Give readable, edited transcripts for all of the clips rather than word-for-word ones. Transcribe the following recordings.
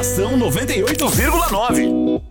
Estação 98,9.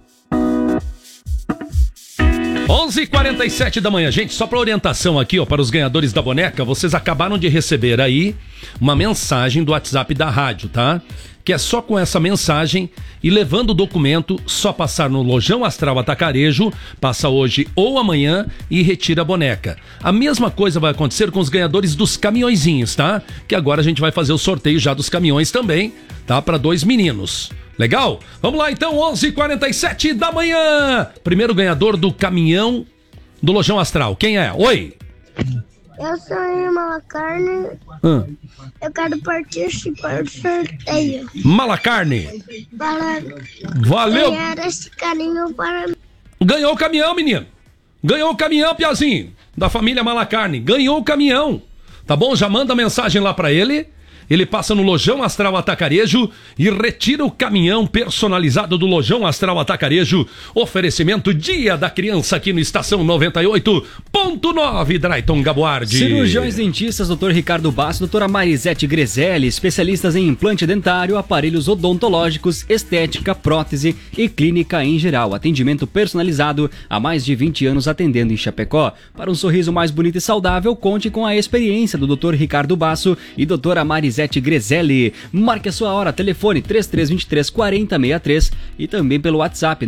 11h47 da manhã, gente, só para orientação aqui, ó, para os ganhadores da boneca, vocês acabaram de receber aí uma mensagem do WhatsApp da rádio, tá? Que é só com essa mensagem e levando o documento, só passar no Lojão Astral Atacarejo, passa hoje ou amanhã e retira a boneca. A mesma coisa vai acontecer com os ganhadores dos caminhõezinhos, tá? Que agora a gente vai fazer o sorteio já dos caminhões também, tá? Para 2 meninos. Legal? Vamos lá então, 11h47 da manhã. Primeiro ganhador do caminhão do Lojão Astral. Quem é? Oi! Eu sou a Irmã Carne. Eu quero participar do sorteio. Malacarne. Valeu! Ganhar esse carinho para mim. Ganhou o caminhão, menino. Ganhou o caminhão, Piazinho. Da família Malacarne. Ganhou o caminhão. Tá bom? Já manda mensagem lá pra ele. Ele passa no Lojão Astral Atacarejo e retira o caminhão personalizado do Lojão Astral Atacarejo. Oferecimento Dia da Criança aqui no Estação 98.9, Drayton Gaboardi. Cirurgiões dentistas, Dr. Ricardo Basso, doutora Marisete Grezelli, especialistas em implante dentário, aparelhos odontológicos, estética, prótese e clínica em geral. Atendimento personalizado há mais de 20 anos atendendo em Chapecó. Para um sorriso mais bonito e saudável, conte com a experiência do Dr. Ricardo Basso e doutora Marisete Grezelli. Marque a sua hora, telefone 3323-4063 e também pelo WhatsApp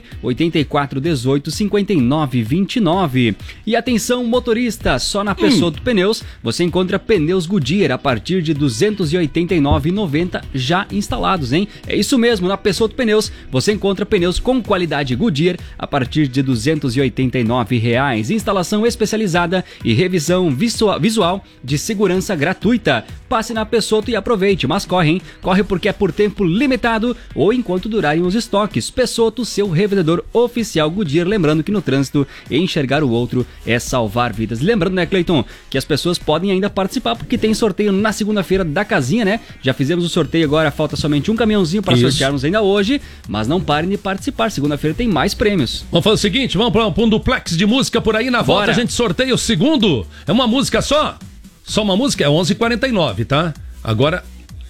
984185929. E atenção, motorista, só na Pessotto Pneus você encontra pneus Goodyear a partir de R$ 289,90 já instalados, hein? É isso mesmo, na Pessotto Pneus você encontra pneus com qualidade Goodyear a partir de R$ 289,00. Instalação especializada e revisão visual de segurança gratuita. Passe na Pessotto e aproveite, mas corre, hein? Corre porque é por tempo limitado ou enquanto durarem os estoques. Pessotto, seu revendedor oficial Goodyear. Lembrando que no trânsito, enxergar o outro é salvar vidas. Lembrando, né, Cleiton, que as pessoas podem ainda participar porque tem sorteio na segunda-feira da casinha, né? Já fizemos o sorteio agora, falta somente um caminhãozinho para sortearmos ainda hoje, mas não parem de participar. Segunda-feira tem mais prêmios. Vamos fazer o seguinte, vamos para um duplex de música por aí, na volta a gente sorteia o segundo. É uma música só? Só uma música? É 11h49, tá? Agora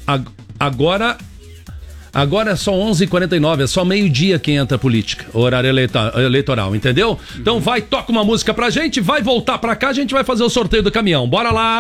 é só 11h49, é só meio-dia que entra a política, horário eleitoral, entendeu? Então vai, toca uma música pra gente, vai voltar pra cá, a gente vai fazer o sorteio do caminhão. Bora lá!